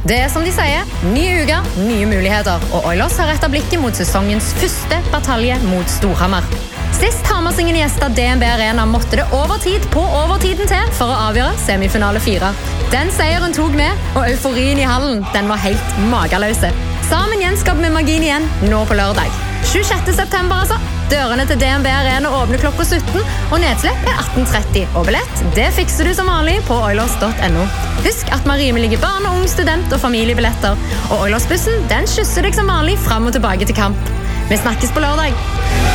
Det som de sier, nye uker, nye muligheter, og Oilers har rettet blikket mot sesongens første batalje mot Storhamar. Sist Hamarsingen gjestet DNB Arena måtte det overtid på overtiden til for å avgjøre semifinale 4. Den seieren tok med, og euforien i hallen, den var helt mageløse. Sammen gjenskaper vi magien igjen, nå på lørdag. 26. september altså. Dørene til DNB Arena åpner klokka 17, og nedslipp 18:30. Og billett, det fikser du som vanlig på oilers.no. Husk at vi har rimelige barn, ung, student og familiebilletter. Og Oilersbussen, den kysser deg som vanlig frem og tilbake til kamp. Vi snakkes på lørdag.